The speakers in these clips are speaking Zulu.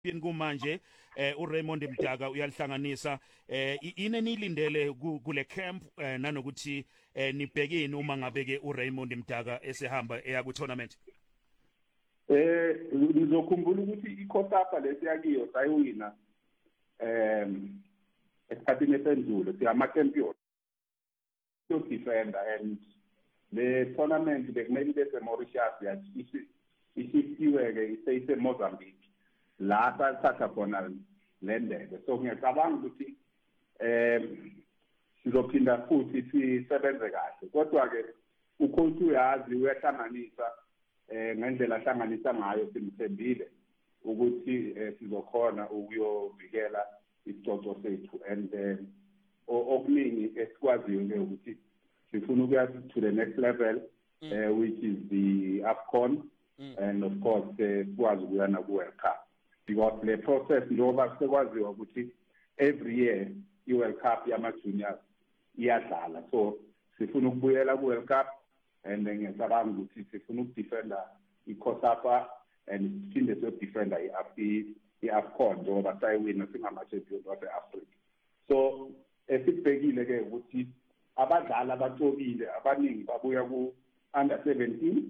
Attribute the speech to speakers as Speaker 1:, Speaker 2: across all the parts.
Speaker 1: kumanje uRaymond Mdaka uyalihlanganisa inenilindele kule camp nanokuthi nibhekeni uma ngabe ke uRaymond Mdaka esehamba eya ku tournament.
Speaker 2: Ngizokhumbula ukuthi iCOSAFA lesiyakiyo sayiwina esikhathini esendlule siyama champion to defender, and the tournament bekumele bese Mauritius ishiftiwe ke iseyise Mozambique la sathatha khona lendebe. So ngiyacabanga ukuthi sizophinda futhi sisebenze kahle, kodwa ke ucoach uyazi uyahlanganisa ngendlela ahlanganisa ngayo, simthembile ukuthi sizokhona ukuyovikela isicoco sethu, and okuningi esikwaziyo ke ukuthi sifuna ukuya to the next level, which is the AFCON, and of course sikwazi ukuya na ku World Cup, because the process njengoba sekwaziwa ukuthi every year i-World Cup yama juniors iyadlala, so sifuna ukubuyela ku World Cup, and ngiyacabanga ukuthi sifuna ukudefenda iCOSAFA and siphinde siyodefenda i-AFCON njengoba sayiwina singama-champion wase-Africa. So esibhekile ke ukuthi abadlali abatobile abaningi babuya ku-under 17,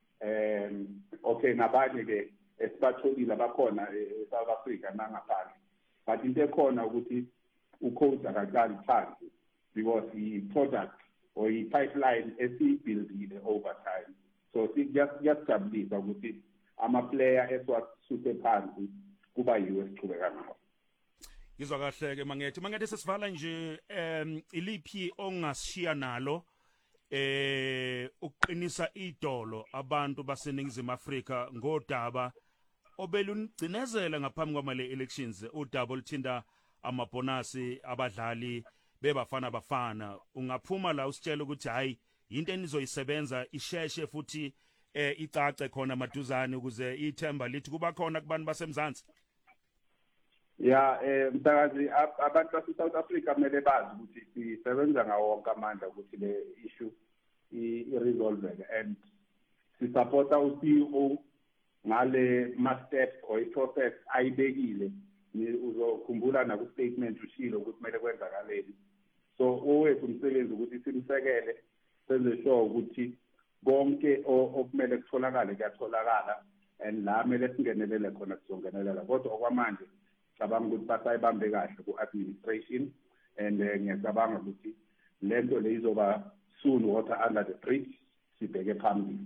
Speaker 2: okay, nabanye ke esibatholile abakhona eSouth Africa nangaphandle, but into ekhona ukuthi ucoach akaqali phansi because i-product or i-pipeline esiyibuildile over time. So siyajabulisa ukuthi ama-player esiwasuse phansi kuba yiwo esiqhubeka ngawo.
Speaker 1: Ngizwa kahle ke mangethe sesivala nje iliphi ongashiya nalo ukuqinisa idolo abantu baseningizimu Afrika ngodaba obelunigcinezela ngaphambi kwamale elections, udaba oluthinta amabonasi abadlali bebafana. Ungaphuma la usitshela ukuthi hayi into enizoyisebenza isheshe futhi icace khona maduzane ukuze ithemba lithi kuba khona kubantu basemzansi.
Speaker 2: Yeah, msakazi, abantu base-South Africa kumele bazi ukuthi sisebenza ngawo wonke amandla ukuthi le issue i-resolveke, and sisupporta u-CEO ngale ma-steps or i-process ayibekile. Uzokhumbula naku-statement ushilo ukuthi kumele kwenzakaleni. So owethu umsebenzi ukuthi simsekele, senze sure ukuthi konke okumele kutholakale kuyatholakala, and la kumele singenelele khona sizongenelela. Kodwa okwamanje cabanga ukuthi basayibambe kahle ku-administration, and ngiyacabanga ukuthi lento le izoba soon water under the bridge, sibheke phambili.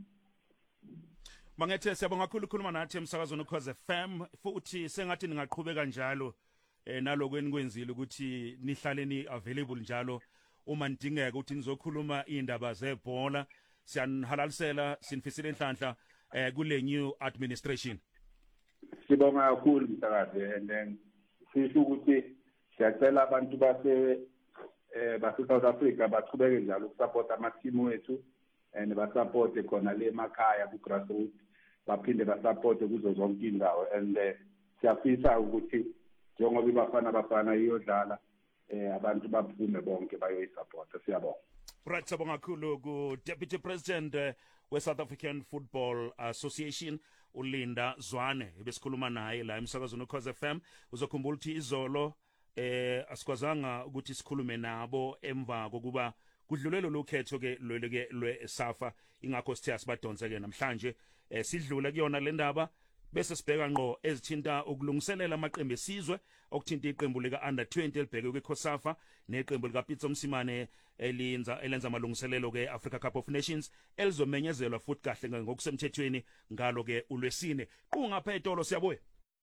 Speaker 1: Mangethe siyabonga kakhulu ukukhuluma nathi emsakazweni Ukhoze FM, futhi sengathi ningaqhubeka njalo nalokweni kwenzile ukuthi nihlale ni available njalo uma nidingeka ukuthi nizokhuluma indaba zebhola. Siyanhalalisela, sinifisile inhlanhla kule new administration.
Speaker 2: Sibonga kakhulu msakazi, and then sisho ukuthi siyacela abantu base South Africa baqhubeke njalo ukusupport ama-team wethu, and basupport khona le emakhaya ku grassroots, baphinde basupport kuzo zonke indawo, and siyafisa ukuthi njengoba ibafana iyodlala abantu baphume bonke bayoyisupport. Siyabonga.
Speaker 1: Right, sabonga kakhulu ku Deputy President we-South African Football Association uLinda Zwane, ebesikhuluma naye la emsakazweni Ukhoze FM. Uzokhumbula ukuthi izolo asikwazanga ukuthi sikhulume nabo emva kokuba kudlulelo lokhetho ke lwe-SAFA, ingakho sithe asibadonseke namhlanje sidlula kuyona le ndaba bese sibheka ngqo ezithinta ukulungiselela amaqembu esizwe okuthinta iqembu lika under 20 elibheke kwiCOSAFA neqembu lika Pitso Msimane elenza amalungiselelo ke Africa Cup of Nations elizomenyezelwa futhi kahle ngokusemthethweni ngalo ke uLwesine. Qungapha etolo siyabuya.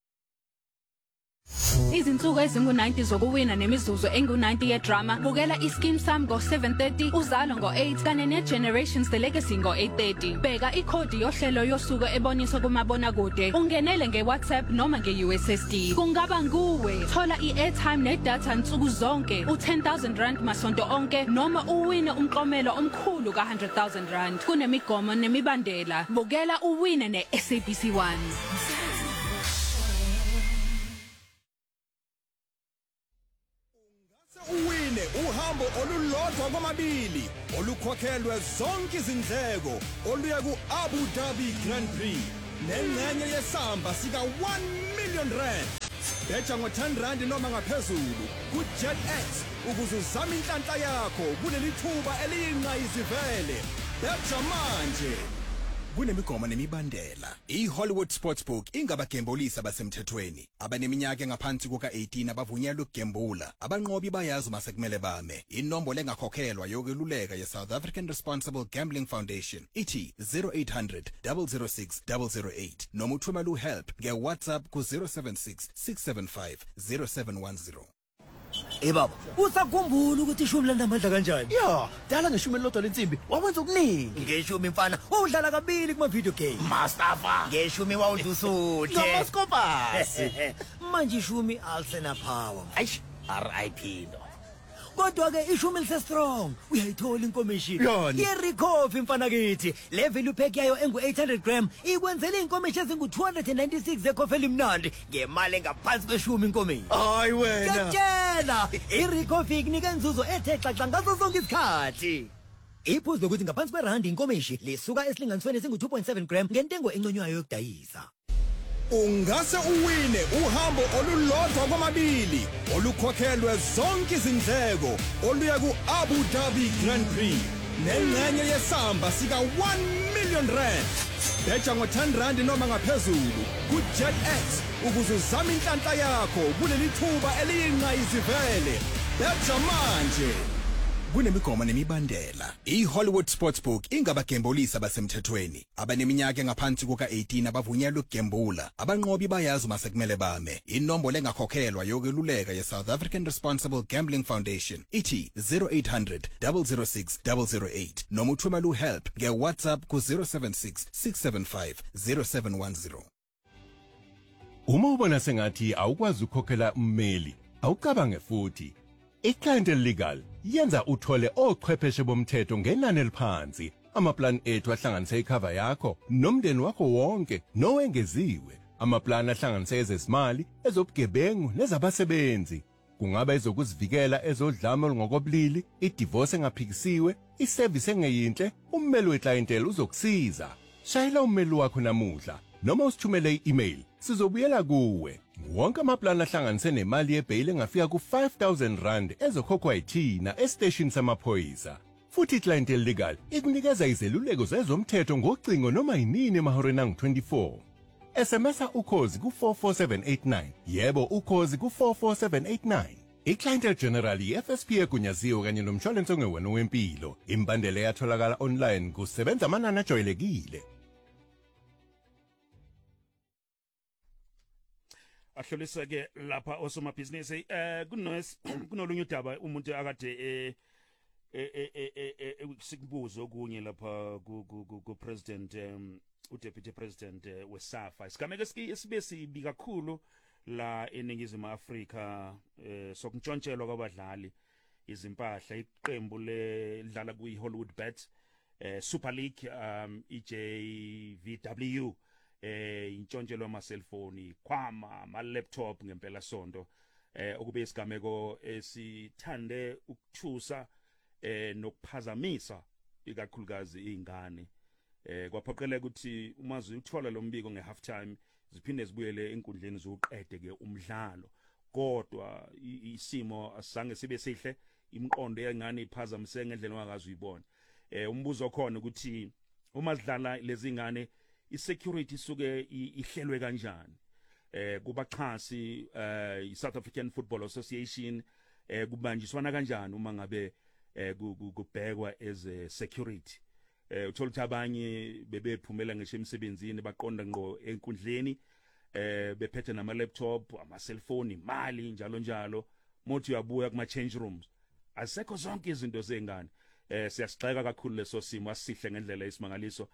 Speaker 3: Izinsuku ezingu-90 zokuwina nemizuzu engu-90 yedrama. Bukela iScheme Sam ngo-7:30, Uzalo ngo-8 kanye neGenerations The Legacy ngo-8:30. Bheka ikhodi yohlelo yosuku eboniswa kumabonakude. Ungenele ngeWhatsApp noma nge-USSD. Kungaba nguwe. Thola i-airtime nedatha nsuku zonke u-R10,000 masonto onke, noma uwine umklomelo omkhulu ka-R100,000. Kunemigomo nemibandela. Bukela uwine ne-SABC 1.
Speaker 4: Uwine uhambo olulodwa kwamabili olukhokhelwe zonke izindleko oluya ku Abu Dhabi Grand Prix. nengxenye yesamba sika 1 million rand. Betha ngo-R10 noma ngaphezulu ku-JetX ukuze uzame inhlanhla yakho kuleli thuba eliyingqayizivele. Betha manje. Kunemigomo nemibandela. I-Hollywood Sportsbook ingabagembulisi abasemthethweni. Abaneminyaka engaphansi kuka-18 abavunyelwe ukugembula. Abanqobi bayazi mase kumele bame. Inombolo engakhokhelwa yokweluleka ye-South African Responsible Gambling Foundation ithi 0800 006 008 noma uthumela uhelp nge-WhatsApp ku-076 675 0710.
Speaker 5: Baba, usakhumbula ukuthi ishumi lanamandla kanjani?
Speaker 6: Ya, dala ngeshumi lodwa lensimbi, wawenza okuningi.
Speaker 5: Ngeshumi mfana, wawudlala kabili kuma video game.
Speaker 6: Mustafa,
Speaker 5: Ngeshumi wawudusuthe.
Speaker 6: Nomaskopasi.
Speaker 5: Manje ishumi alisena power.
Speaker 6: Aish, RIP lo.
Speaker 5: Kodwa ke ishumi lise strong. Uyayithola inkomishini.
Speaker 6: Yani.
Speaker 5: Ye-recovery mfana kithi. Le value pack yayo engu-800 gram ikwenzela inkomishi ezingu-296 zecoffee elimnandi ngemali engaphansi kweshumi inkomishi.
Speaker 6: Hayi wena.
Speaker 5: Ngiyakutshela, i-recovery inika inzuzo ethe xaxa ngaso sonke isikhathi. Iphuzu lokuthi ngaphansi kwerandi inkomishi lisuka esilinganisweni esingu-2.7 gram ngentengo enconywayo yokudayisa.
Speaker 4: Ungase uwine uhambo olulodwa kwamabili olukhokhelwe zonke izindleko oluya ku-Abu Dhabi Grand Prix nengxenye yesamba sika 1 million rand. Betha ngo-R10 noma ngaphezulu ku-JetX ukuze uzame inhlanhla yakho kuleli thuba eliyingqayizivele. Betha manje. Kunemigomo nemibandela. I-Hollywood Sportsbook ingabagembulisi abasemthethweni. Abaneminyaka engaphansi kuka-18 abavunyelwe ukugembula. Abanqobi bayazi mase kumele bame. Inombolo engakhokhelwa yokweluleka ye-South African Responsible Gambling Foundation ithi 0800 006 008 noma uthumela uhelp nge-WhatsApp ku-076 675 0710.
Speaker 7: Uma ubona sengathi awukwazi ukukhokhela ummeli, awucabange futhi. I-Clientele Legal yenza uthole ochwepheshe bomthetho ngenani eliphansi. Amaplan ethu ahlanganise icover yakho nomndeni wakho wonke nowengeziwe. Amaplan ahlanganise ezezimali, ezobugebengu nezabasebenzi. Kungaba ezokuzivikela ezodlame olungokobulili, idivorce engaphikisiwe, iservice engeyinhle, ummeli weclientele uzokusiza. Shayela ummeli wakho namuhla noma usithumele i-email. Sizobuyela kuwe. Wonke amaplan ahlanganise nemali yebail engafika ku-R5,000 rand ezokhokhwa yithina estation samaphoyisa. Futhi iClientele Legal ikunikeza izeluleko zezomthetho ngocingo noma yinini emahoreni angu-24. SMS ukhozi ku-44789. Yebo, ukhozi ku-44789. iClientele General i-FSP egunyaziwe kanye nomshwalense ongewena wempilo. Imbandela yatholakala online kusebenza amanani ajwayelekile.
Speaker 1: Ahlolisa ke lapha osomabhizinisi kunolunye udaba umuntu akade sikubuzo okunye lapha ku president uDeputy President weSAFA isigameko esibe sibi kakhulu la eningizimu Afrika sokuntshontshela kwabadlali izimpahla iqembu ledlala kuHollywood Bet Super League EJVW intshontshelwa ama cellphone khwama ama laptop ngempela sonto okube isigameko esithande ukuthusa nokuphazamisa ikakhulukazi izingane kwaphoqeleka ukuthi uma uthola lo mbiko ngehalf time ziphinde zibuyele enkundleni zokuqede ke umdlalo kodwa isimo asange sibe sihle imiqondo yengane iphazamise ngendlela ongakazi uyibona umbuzo khona ukuthi uma sidlala lezi ngane i-security suke ihlelwe kanjani kubaxhasi i-South African Football Association kubanjiswana kanjani uma ngabe kubhekwa as a security uthola ukuthi abanye bebephumela ngisho emsebenzini baqonda ngqo enkundleni bephethe nama laptop ama cellphone imali njalo njalo mothi uyabuya kuma change rooms asekho zonke izinto zengane siyasixeka kakhulu leso simo asihle ngendlela esimangaliso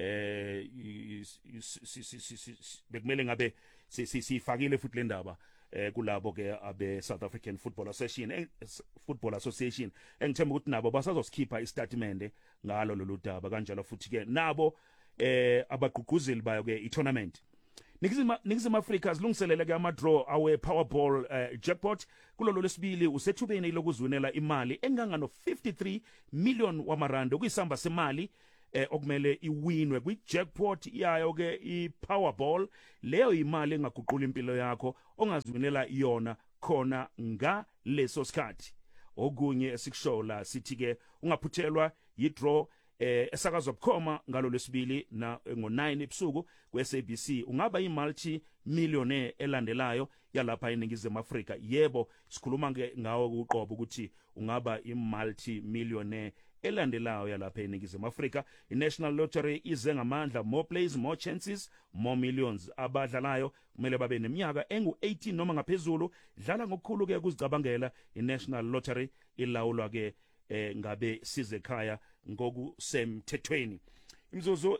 Speaker 1: bekumele ngabe sifakile futhi le ndaba kulabo ke abe South African Football Association engithemba ukuthi nabo basazosikhipa istatement ngalo lolu daba kanjalo futhi ke nabo abagqugquzeli bayo ke i-tournament Ningizima Africa silungiselele ke ama draw awe Powerball jackpot kulolo lesibili usethubeni lokuzunela imali enganga no 53 million wamaranda kuyisamba semali okumele iwinwe kwi-jackpot yayo ke i-Powerball. Leyo imali engaguqula impilo yakho ongaziwinela yona khona ngaleso sikhathi. Okunye esikushola sithi ke ungaphuthelwa yi-draw esakazwa bukhoma ngalo lesibili na ngo9 ebusuku kweSABC. Ungaba i-multi-millionaire elandelayo yalapha eNingizimu Afrika. Yebo, sikhuluma ngawo kuqobo ukuthi ungaba i-multi-millionaire elandelayo yalapha eNingizimu Afrika. I-National Lottery ize ngamandla, more plays, more chances, more millions. Abadlalayo kumele babe neminyaka engu-18 noma ngaphezulu. Dlala ngokukhulu ke ukuzicabangela. I-National Lottery ilawulwa ke ngabe sizekhaya ngokusemthethweni. Imzuzu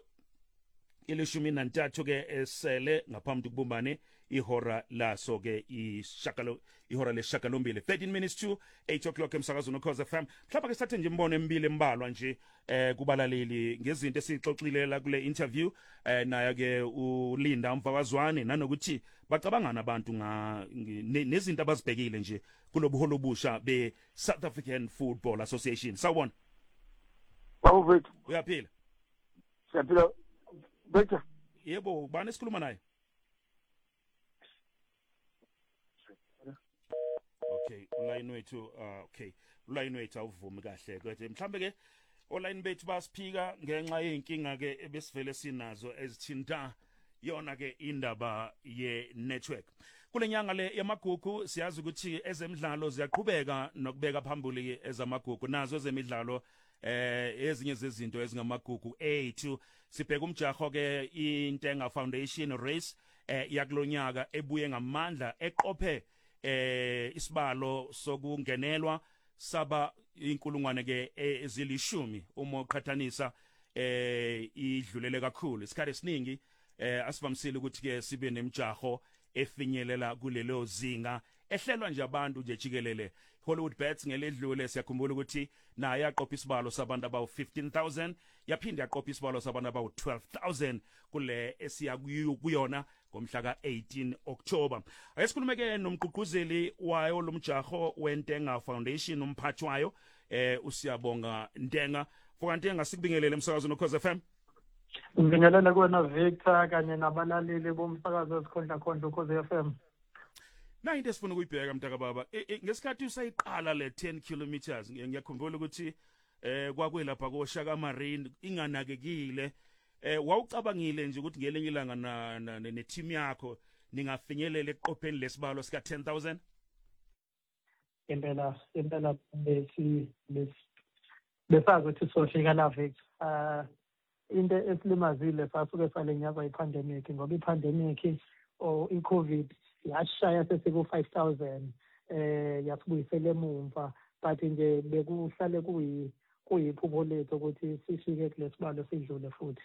Speaker 1: 13 ke esele ngaphambi kokubumbane ihora laso ke ihora lesishagalombili 13 minutes to 8 o'clock emsakazweni Ukhozi FM. Mhlawumbe ke sathe nje imbono emibili embalwa nje kubalaleli ngezinto esixoxile la kule interview naye ke uLinda Mvakazwane nanokuthi bacabangana abantu nezinto abazibhekile nje kulobuholo obusha be South African Football Association. Sawubona.
Speaker 8: Awuvethu.
Speaker 1: Uyaphila?
Speaker 8: Siyaphila. Bethu.
Speaker 1: Yebo, bani esikhuluma naye? Okay, uline wethu uline wethu awuvumi kahle kodwa mhlambe ke online bethu basiphika ngenxa yeinkinga ke ebesivele sinazo ezithinta yona ke indaba ye network. Kule nyanga le yamagugu siyazi ukuthi ezemidlalo ziyaqhubeka nokubeka phambili ezamagugu nazo ezemidlalo ezinye zezinto ezingamagugu ethu sibheka umjaho ke iNtenga Foundation race yakulonyaka ebuye ngamandla eqophe isibalo sokungenelwa saba inkulungwane ke ezilishumi uma uqhathanisa idlulele kakhulu. Isikhathi esiningi asivamisile ukuthi ke sibe nemjaho efinyelela kulelo zinga ehlelwa nje abantu nje jikelele. Hollywood Bets ngeledlule siyakhumbula ukuthi naye yaqopha isibalo sabantu abawu 15,000 yaphinda yaqopha isibalo sabantu abawu 12,000 kule esiya kuyona ngomhla ka18 October. Ayesikhulume ke nomgqugquzeli wayo lomjaho weNtenga Foundation umphathi wayo usiyabonga Ntenga. Foka Ntenga sikubingelele emsakazweni Ukhozi FM.
Speaker 9: Ngibingelela kuwena Victor kanye nabalaleli bomsakazo esikhondla Ukhozi FM.
Speaker 1: Na into esifuna ukuyibheka mntaka baba ngesikhathi usayiqala le 10 kilometers ngiyakhumbula ukuthi kwakwelapha koShaka Marine inganakekile wawucabangile nje ukuthi ngelinye ilanga ne team yakho ningafinyelela eqopheni lesibalo sika 10,000.
Speaker 9: Impela besazi ukuthi sofika la Victor. Into esilimazile sasuke salenyaza ipandemic ngoba ipandemic or iCovid yashaya sesiku 5,000 yasibuyisela emumva but nje bekuhlale kuyiphupho lethu ukuthi sifike kulesibalo sidlule futhi.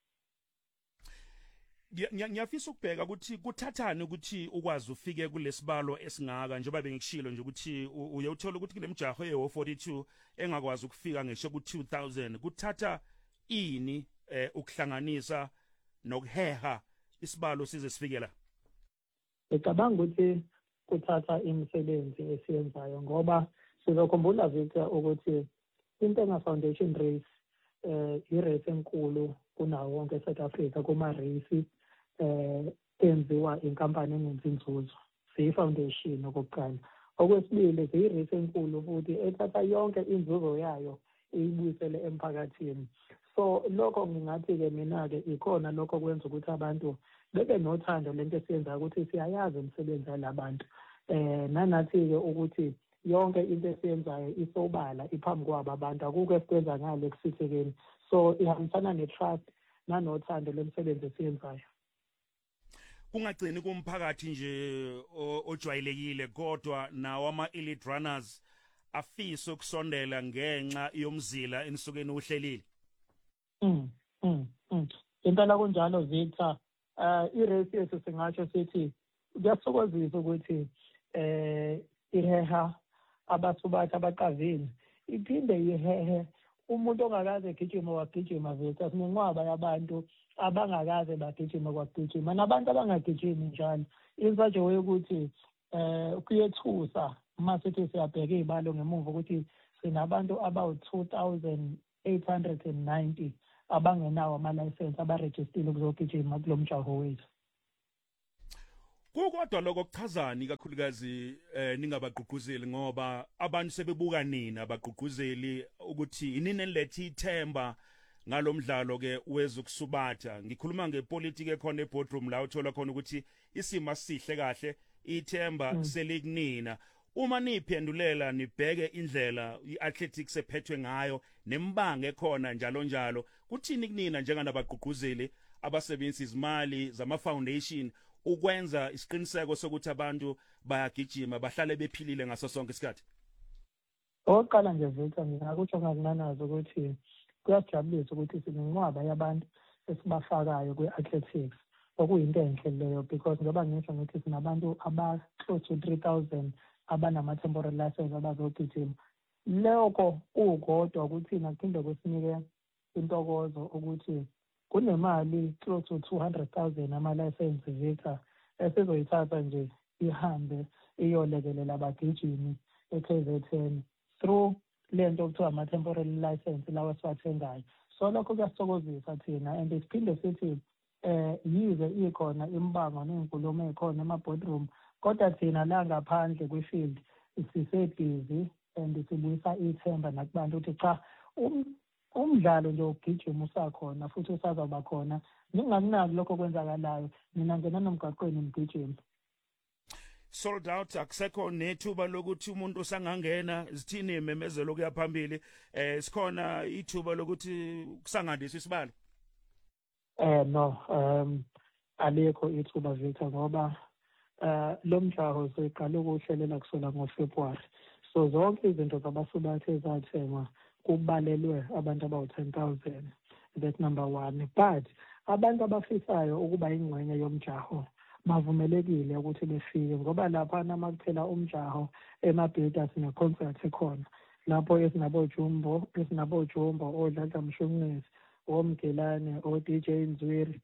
Speaker 1: Ngiyafisa ukubheka ukuthi kuthathani ukuthi ukwazi ufike kulesibalo esingaka njengoba bengikushilo nje ukuthi uye uthola ukuthi kunemjaho ye42 engakwazi ukufika ngisho ku2000 kuthatha ini ukuhlanganisa nokuheha isibalo size sifikela.
Speaker 9: Ngicabanga ukuthi kuthatha imisebenzi esiyenzayo ngoba sizokhumbula Victor ukuthi iNtenga Foundation race i-race enkulu kunawo wonke South Africa kuma race enziwa inkampani engenzi inzuzo. Siyi-foundation okokuqala. Okwesibili siyi-race enkulu futhi ethatha yonke inzuzo yayo iyibuyisele emphakathini. So lokho ngingathi-ke mina-ke ikhona lokho kwenza ukuthi abantu bebe nothando lento esiyenzayo ukuthi siyayazi imisebenzi yalabantu. Nanathi-ke ukuthi yonke into esiyenzayo isobala iphambi kwabo abantu akukho esikwenza ngale kusithekeni. So ihambisana ne-trust nanothando lemisebenzi esiyenzayo.
Speaker 1: Kungagcini kumphakathi nje ojwayelekile kodwa nawo ama-elite runners afisa ukusondela ngenxa yomzila enisukeni uhlelile.
Speaker 9: Impela kunjalo Victor. I-race yethu singatsho sithi kuyasokozisa ukuthi iheha abasubathi abaqavile iphinde ihehe umuntu ongakaze egijima wagijima Victor. Sinenqwaba yabantu abangakaze bagijima kwagijima nabantu abangagijimi njalo. Insajo ukuthi kuyethusa uma sithi siyabheka izibalo ngemuva ukuthi sinabantu abawu 2,890 abangenawo ama-license abarejistile ukuzogijima kulo mjaho wethu.
Speaker 1: Kukodwa lokho kuchazani kakhulukazi ningabagqugquzeli ngoba abantu sebebuka nina abagqugquzeli ukuthi inini enlethe ithemba ngalomdlalo ke wezokusubatha. Ngikhuluma ngepolitiki ekhona eboardroom la uthola khona ukuthi isimo sihle kahle ithemba selikunina. Uma niphendulela nibheke indlela iathletics ephethwe ngayo nembango ekhona njalo njalo kuthini kunina njenganabagqugquzeli abasebenzisa izimali zama foundation ukwenza isiqiniseko sokuthi abantu bayagijima bahlale bephilile ngaso sonke isikhathi?
Speaker 9: Oqala nje Victor ngingakutsho ngakunanazo ukuthi kuyajabulisa ukuthi sinenqwaba yabantu esibafakayo kwe-athletics okuyinto enhle leyo because ngoba ngisho ngithi sinabantu aba-close to 3,000 abanama-temporary license abazogijima. Lokho kukodwa ukuthi nakuphinde kwesinike intokozo ukuthi kunemali close to 200,000 ama-license Victor esizoyithatha nje ihambe iyolekelela abagijimi e-KZN through lento okuthiwa ama-temporary license lawa esiwathengayo. So lokho kuyasithokozisa thina and siphinde sithi yize ikhona imbango ney'nkulumo ey'khona ema-boardroom kodwa thina la ngaphandle kwi-field sisebhizi and sibuyisa ithemba nakubantu ukuthi cha umdlalo nje wokugijima usakhona futhi usazawuba khona. Ningakunaki lokho kwenzakalayo, mina ngena nomgaqweni ngigijima.
Speaker 1: Sold out akusekho nethuba lokuthi umuntu usangangena zithini imemezelo kuya phambili sikhona ithuba lokuthi kusangandisa isibalo?
Speaker 9: No, alikho ithuba Victor ngoba lo mjaho siqale ukuhlelela kusona ngoFebruary. So zonke izinto zabasubathe ezathengwa kubalelwe abantu abawu-10,000. That's number one. But abantu abafisayo ukuba ingxenye yomjaho bavumelekile ukuthi befike ngoba lapha namakuphela umjaho emabhida sine-concert ekhona lapho esinabo Jumbo, oDladla Mshunqisi, oMgelane, o-DJ Nzwiri,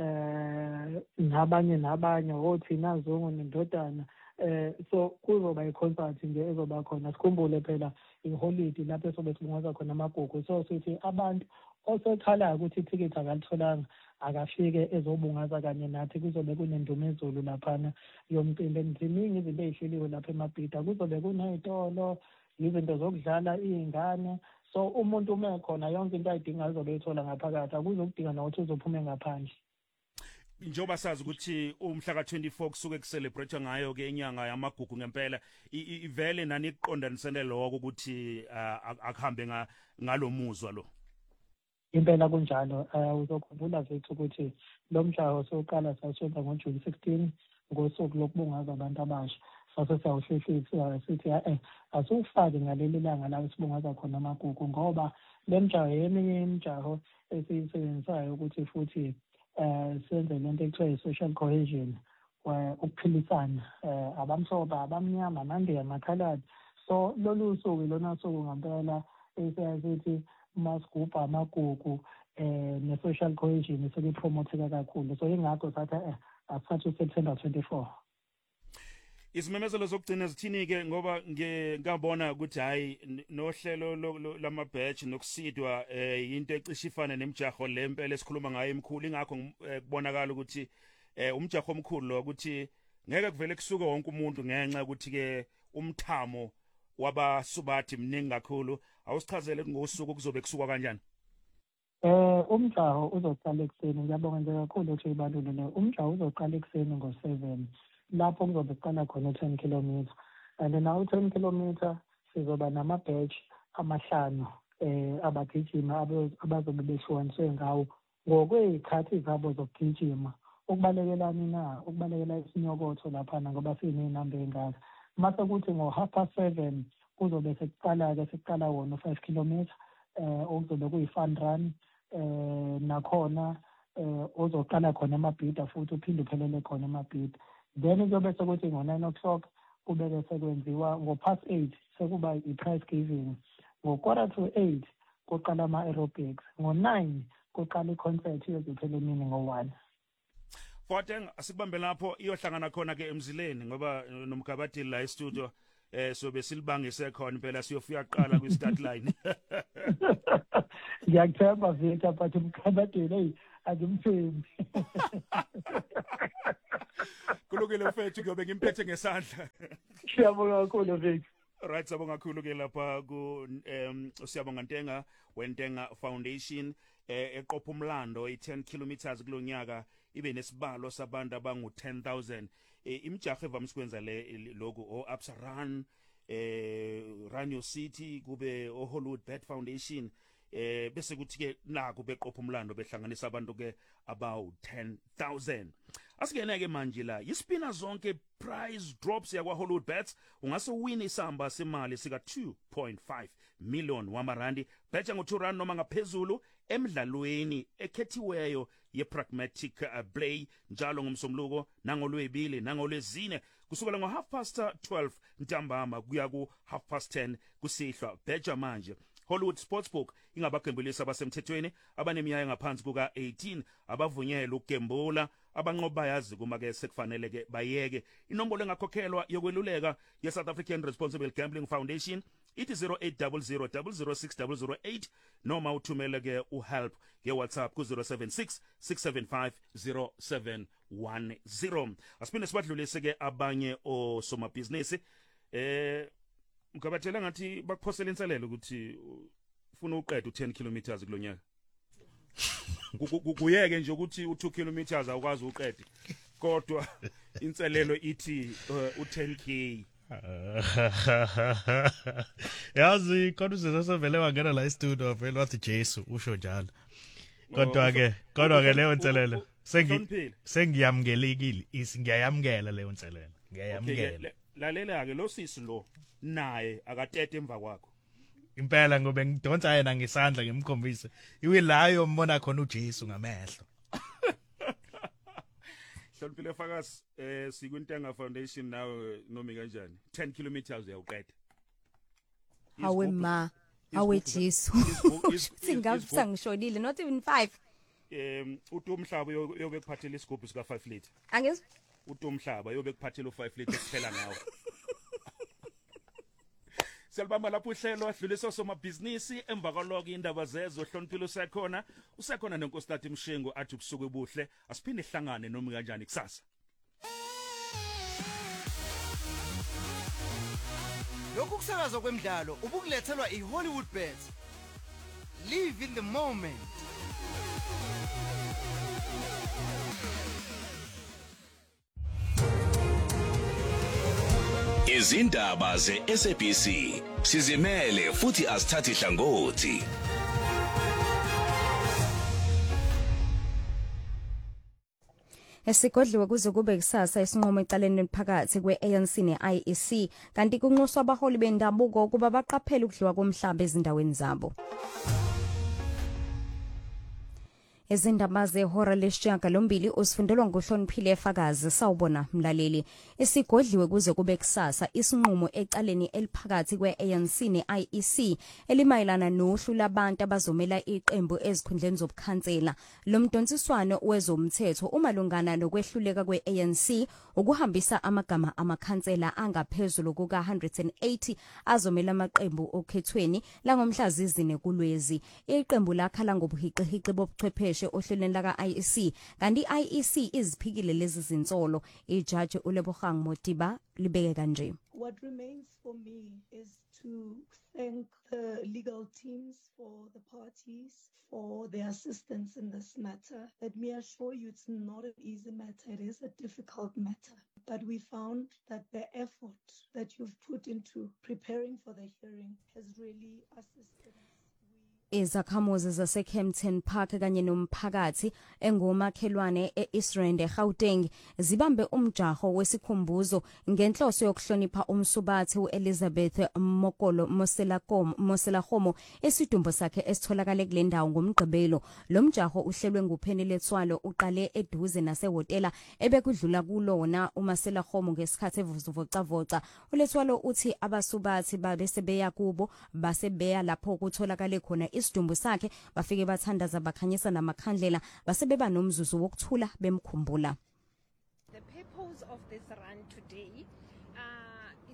Speaker 9: nabanye oThina Zungu nendodana. So kuzoba i-concert nje ezoba khona. Sikhumbule phela iholide lapho esobe sibungaza khona amagugu. So sithi abantu osekhalayo ukuthi ithikithi akalitholanga akafike ezobungaza kanye nathi kuzobe kunendumezulu laphana yomcimbi. Ziningi izinto ey'hleliwe lapha emabhida. Kuzobe kuney'tolo, izinto zokudlala iy'ngane. So umuntu uma ekhona yonke into ayidingayo uzobe ethola ngaphakathi. Akuzokudinga nokuthi uzophume ngaphandle.
Speaker 1: Njoba sazi ukuthi umhla ka-24 kusuke kucelebrate ngayo ke inyanga yamagugu ngempela ivele nani iqondanisene lokho ukuthi akuhambe ngalomuzwa lo.
Speaker 9: Impela kunjalo. Uzokhumbula zethu ukuthi lo mjaho soqala sasenza ngoJune 16 ngosuku lokubungaza abantu abasha. Sase siyawuhlehlisa sithi asufake ngaleli langa la sibungaza khona amagugu ngoba le mjaho yeminye imjaho esiyisebenzisayo ukuthi futhi senze lento ekuthiwa i-social cohesion, ukuphilisana abamhlophe abamnyama nande amakhaladi. So lolu suku lona suku ngempela esithi masigubha amagugu ne-social cohesion sekupromotheka kakhulu. So ingakho sathi asithathe uSeptember 24.
Speaker 1: Isimemezelo zokugcina zithini-ke ngoba ngabona ukuthi hayi nohlelo lama-batch nokusidwa into ecishe ifane nemjaho le mpela esikhuluma ngayo emkhulu. Ingakho kubonakala ukuthi umjaho omkhulu lo ukuthi ngeke kuvele kusuke wonke umuntu ngenxa ukuthi-ke umthamo wabasubathi mningi kakhulu. Awusichazele ngosuku kuzobe kusukwa kanjani?
Speaker 9: Umjaho uzoqala ekuseni. Ngiyabonga nje kakhulu ukuthi ibalulekile. Umjaho uzoqala ekuseni ngo-7 lapho kuzobe kuqala khona 10 kilometer. And nawo 10 kilometer sizoba nama-batch amahlanu abagijima abazobe behlukaniswe ngawo ngokwey'khathi zabo zokugijima. Ukubalekelani na? Ukubalekela isinyokotho laphana ngoba siney'namba ey'ngaka. Mase kuthi ngo-7:30 kuzobe sekuqala wona 5 kilometer okuzobe kuyi-fun run nakhona ozoqala khona emabhida futhi uphinde uphelele khona emabhida. Then kuyobe sekuthi ngo-9 o'clock kube sekwenziwa ngo-8 sekuba i-prize giving. Ngo-7:45 kuqala ama-aerobics. Ngo-9 kuqala i-concert iyoziphela emini ngo-1.
Speaker 1: Forteng asikubambe lapho iyohlangana khona ke emzileni ngoba nomgabadili la e-studio so besilibangise khona impela siyofika qala kwi start line.
Speaker 9: Ngiyakuthemba Victor but umkhabateni akimthembi.
Speaker 1: Kulungile mfethu ngobe ngimphethe ngesandla.
Speaker 9: Siyabonga kakhulu Victor.
Speaker 1: Right, sabonga kakhulu ke lapha ku siyabonga Ntenga weNtenga Foundation eqopha umlando i10 kilometers kulonyaka ibe nesibalo sabantu abangu 10,000 imjaho evamsikwenza logo o Absa Run Run Your City kube o Hollywood Bet Foundation bese kuthi ke naku beqopha umlando behlanganisa abantu ke about 10,000. Asingene ke manje la ispina zonke prize drops yakwa Hollywood Bets ungase win isamba semali sika 2.5 million wamarandi betha ngo 2 rand noma ngaphezulu emidlalweni ekhethiweyo ye pragmatic play njalo ngomsomluko nangolwebili nangolwezine kusukela ngo 12:30 ntambama kuya ku 10:30 kusihlwa betha manje. Hollywood Sportsbook ingabagembulisi abasemthethweni abaneminyaka ngaphansi kuka 18 abavunyelwe ukugembula abanqoba yazi kuma ke sekufanele ke bayeke. Inombolo engakhokhelwa yokweluleka ye South African Responsible Gambling Foundation ithi 0800006008 noma uthumele ke uhelp ke WhatsApp ku 0766750710. Asipinde sibadlulise ke abanye osomabhizinisi Mkabathela ngathi bakuphosela inselelo ukuthi ufuna uqeda u10 kilometers kulonyaka. Kuyeke nje ukuthi u2 kilometers awukwazi uqede. Kodwa inselelo ithi u10k.
Speaker 10: Yazi kodwa sesevele wangena la studio vele wathi Jesu usho njalo. Kodwa ke leyo inselelo sengiyamkelekile ngiyayamkela leyo inselelo. Ngiyayamkela.
Speaker 1: Lalela ke lo sisi lo naye akatete emva kwakho.
Speaker 10: Impela ngobe ngidonsa yena ngesandla ngimkhombise. Iwe layo umbona khona uJesu ngamehlo.
Speaker 1: Hloniphile Fakazi sikwintenga foundation nawe nomi kanjani 10 kilometers uyawuqeda.
Speaker 11: Awe ma awe Jesu. Singavisa ngishonile not even 5.
Speaker 1: Uthi umhlaba yobe kuphathela isigubhu sika 5 liter.
Speaker 11: Angizwa
Speaker 1: uthi umhlaba yobe kuphathela u5 liter kuphela ngawo. Selbamba lapho uhlelo adluliso somabhizinisi emva kwaloko indaba zezo Hloniphile usekhona nenkositati Mshengo athi ubusuku ebuhle asiphinde ihlangane noma kanjani kusasa.
Speaker 12: Lokhu kusakazwa kwemidlalo ubukulethelwa iHollywood Bets. Live in the moment.
Speaker 13: Izindaba ze-SABC sizimele futhi asithathi hlangothi.
Speaker 11: Esigodliwe kuze kube kusasa isinqumo ecaleni phakathi kwe-ANC ne-IEC kanti kunxuswa abaholi bendabuko kuba baqaphela ukudliwa komhlaba ezindaweni zabo. Izindaba zehora lesishiyagalombili usifundelwa nguHloniphile Fakazi sawubona mlaleli. Esigodliwe kuze kube kusasa isinqumo ecaleni eliphakathi kwe-ANC ne-IEC elimayelana nohlu labantu abazomela iqembu ezikhundleni zobukhansela. Lo mdonsiswano wezomthetho umalungana nokwehluleka kwe-ANC ukuhambisa amagama amakhansela angaphezulu kuka 180 azomela amaqembu okhethweni langomhlazizine kulwezi. Iqembu lakhala ngobuhiqihiqi bobuchwepheshe ohlelweni laka IEC kanti IEC iziphikile lezi zinsolo. Ijaji uLebogang Modiba libeke kanje.
Speaker 14: What remains for me is to thank the legal teams for the parties for their assistance in this matter. Let me assure you it's not an easy matter. It is a difficult matter. But we found that the effort that you've put into preparing for the hearing has really assisted us.
Speaker 11: Izakhamuzi zaseKempton Park kanye nomphakathi engomakhelwane eIsrand eGauteng zibambe umjaho wesikhumbuzo ngenhloso yokuhlonipha umsubathi uElizabeth Mokolo Moselagomo esidumbu sakhe esitholakala kule ndawo ngomgqibelo. Lo mjaho uhlelwe nguPhenny Letswalo uqale eduze nasehotela ebekudlula kulona uMaselagomo ngesikhathi evuzuvocavoca. uLetswalo uthi abasubathi babesebeya kubo basebeya lapho kutholakala khona isidumbu sakhe bafike bathandaza bakhanyisa namakhandlela basebeba nomzuzu wokuthula bemkhumbula.
Speaker 15: The purpose of this run today is to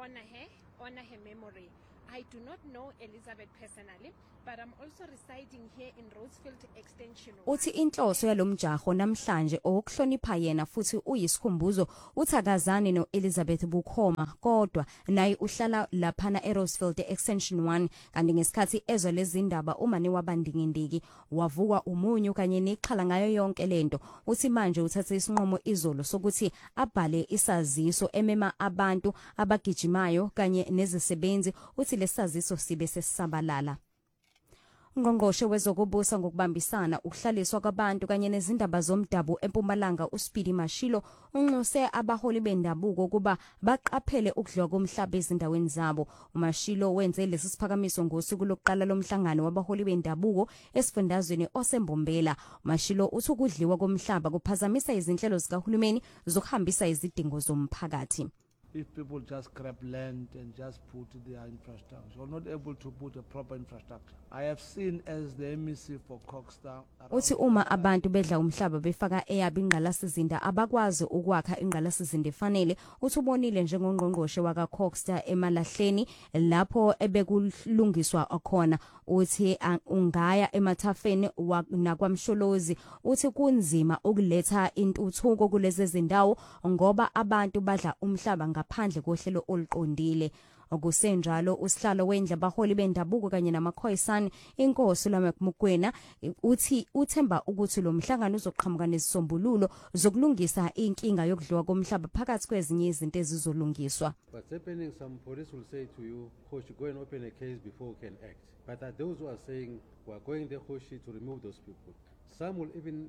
Speaker 15: honor her memory. I do not know Elizabeth personally, but I'm also residing here in Rosefield Extension.
Speaker 11: Uthi inhloso yalomjaho namhlanje okuhlonipha yena futhi uyisikhumbuzo uthakazane noElizabeth Bukhoma kodwa naye uhlala laphana eRosefield Extension 1 kanti ngesikhathi ezwe lezindaba umane wabandingindiki wavuka umunyu kanye nexhala ngayo yonke lento uthi manje uthathe isinqumo izolo sokuthi abhale isaziso emema abantu abagijimayo kanye nezisebenzi uthi lesaziso sibe sesisabalala. Ngqongqoshe wezokubusa ngokubambisana ukuhlaliswa kwabantu kanye nezindaba zomdabu eMpumalanga uSpeedy Mashilo unxuse abaholi bendabuko kuba baqaphele ukudliwa komhlaba ezindaweni zabo. uMashilo wenze lesi siphakamiso ngosuku lokuqala lomhlangano wabaholi bendabuko esifundazweni oseMbombela. uMashilo uthi ukudliwa komhlaba kuphazamisa izinhlelo zikahulumeni zokuhambisa izidingo zomphakathi.
Speaker 16: If people just grab land and just put their infrastructure, you're not able to put a proper infrastructure. I have seen as the MEC for Coxstar.
Speaker 11: Uthi uma abantu bedla umhlaba befaka eyabo ingqalasizinda abakwazi ukwakha ingqalasizinda efanele uthi ubonile njengongqongqoshe waka Coxstar eMalahleni lapho ebekulungiswa khona uthi ungaya emathafeni nakwamsholozi uthi kunzima ukuletha intuthuko kulezi zindawo ngoba abantu badla umhlaba ngaphandle kohlelo oluqondile. Okusenjalo usihlalo wendle baholi bendabuko kanye namakhoyisani inkosi laMukwena uthi uthemba ukuthi lo mhlangano uzoqhamuka nezisombululo zokulungisa inkinga yokudliwa komhlaba phakathi kwezinye izinto ezizolungiswa.
Speaker 17: What's happening, some police will say to you, Khoshi, go and open a case before we can act. But there are those who are saying we are going there, Khoshi, to remove those people. Some will even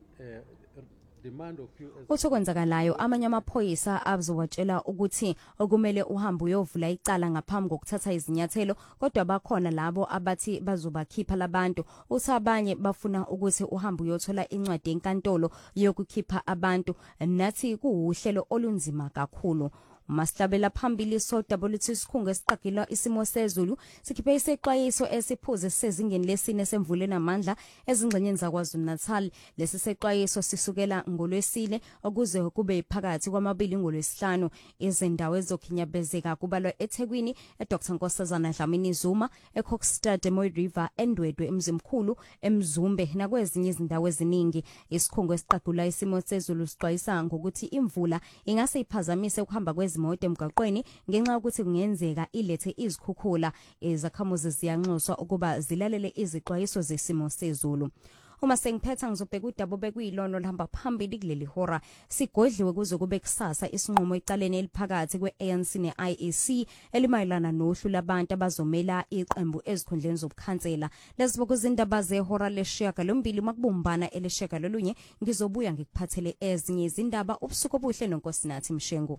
Speaker 11: Usokwenzakalayo amanye amaphoyisa azowatshela ukuthi okumele uhambe uyovula icala ngaphambi kokuthatha izinyathelo kodwa bakhona labo abathi bazobakhipha labantu uthi abanye bafuna ukuthi uhambe uyothola incwadi enkantolo yokukhipha abantu nathi kuuhlelo olunzima kakhulu. Masihlabela phambili WT isikhungo esiqagila isimo sezulu sikhiphe isexwayiso esiphuze sezingeni lesine semvule namandla ezingxenyeni zaKwaZulu-Natal. Lesi sexwayiso sisukela ngolwesine okuze kube phakathi kwamabili ngolwesihlanu. Izindawo ezokhinyabezeka kubalwa eThekwini eDr Nkosazana Dlamini Zuma, eKokstad, eMoy River, eNdwedwe, eMzimkhulu, eMzumbe nakwezinye izindawo eziningi. Isikhungo esiqagula isimo sezulu sixwayisa ngokuthi imvula ingase iphazamise ukuhamba kwezimoto emgaqweni ngenxa yokuthi kungenzeka ilethe izikhukhula. Izakhamuzi ziyanxuswa ukuba zilalele izixwayiso zesimo sezulu. Uma sengiphetha ngizobheka udaba bekuyilono lihamba phambili kuleli hora sigodliwe kuze kube kusasa isinqumo ecaleni eliphakathi kweANC neIEC elimayelana nohlu labantu abazomela iqembu ezikhundleni zobukhansela. Lesibo kuzindaba zehora lesishiyagalombili makubumbana elesishiyagalolunye ngizobuya ngikuphathele ezinye izindaba ubusuku obuhle noNkosinathi Mshengu.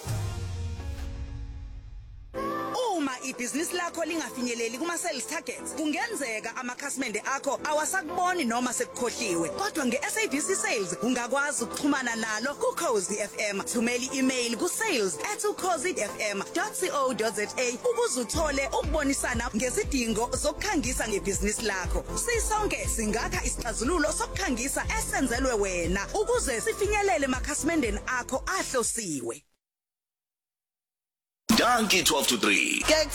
Speaker 18: Uma ibhizinisi lakho lingafinyeleli kuma sales targets kungenzeka amakhasimende akho awasakuboni noma sekukhohliwe kodwa ngeSABC Sales ungakwazi ukuxhumana nalo kuCozi FM. Thumela i-email kusales@cozifm.co.za ukuze uthole ukubonisana ngezidingo zokukhangisa ngebhizinisi lakho. Sisonke singakha isixazululo sokukhangisa esenzelwe wena ukuze sifinyelele emakhasimendeni akho ahlosiwe.
Speaker 13: Donkey 12 to 3.